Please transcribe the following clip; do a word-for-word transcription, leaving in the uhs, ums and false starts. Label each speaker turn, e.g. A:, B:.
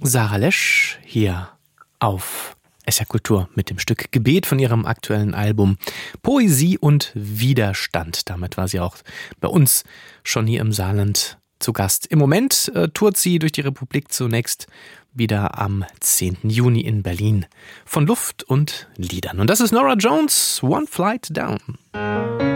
A: Sarah Lesch hier auf S R Kultur mit dem Stück Gebet von ihrem aktuellen Album Poesie und Widerstand. Damit war sie auch bei uns schon hier im Saarland zu Gast. Im Moment äh, tourt sie durch die Republik, zunächst wieder am zehnten Juni in Berlin von Luft und Liedern. Und das ist Norah Jones, One Flight Down.